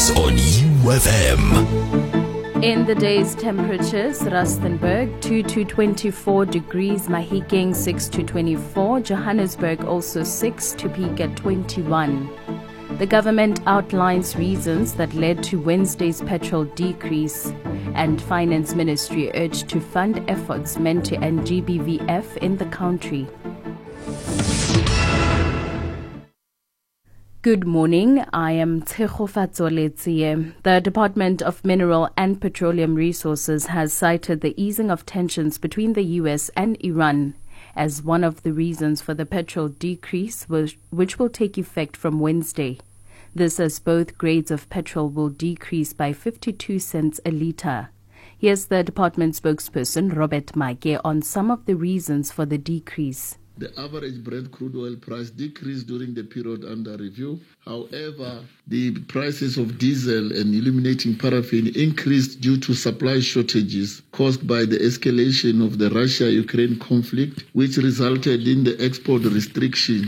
news on UFM. In the day's temperatures, Rustenburg 2 to 24 degrees, Mahikeng 6 to 24, Johannesburg also 6 to peak at 21. The government outlines reasons that led to Wednesday's petrol decrease, and Finance Ministry urged to fund efforts meant to end GBVF in the country. Good morning, I am Tshegofatso Letsie. The Department of Mineral and Petroleum Resources has cited the easing of tensions between the US and Iran as one of the reasons for the petrol decrease, which will take effect from Wednesday. This as both grades of petrol will decrease by 52 cents a litre. Here's the department spokesperson, Robert Make, on some of the reasons for the decrease. The average Brent crude oil price decreased during the period under review. However, the prices of diesel and illuminating paraffin increased due to supply shortages caused by the escalation of the Russia-Ukraine conflict, which resulted in the export restriction